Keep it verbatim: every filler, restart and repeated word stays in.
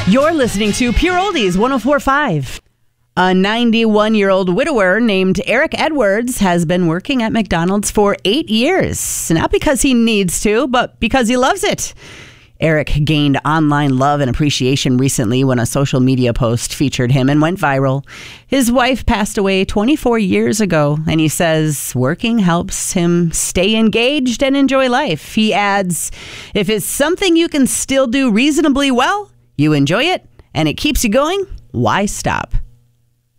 You're listening to Pure Oldies one oh four point five. A ninety-one-year-old widower named Eric Edwards has been working at McDonald's for eight years. Not because he needs to, but because he loves it. Eric gained online love and appreciation recently when a social media post featured him and went viral. His wife passed away twenty-four years ago, and he says working helps him stay engaged and enjoy life. He adds, if it's something you can still do reasonably well, you enjoy it, and it keeps you going, why stop?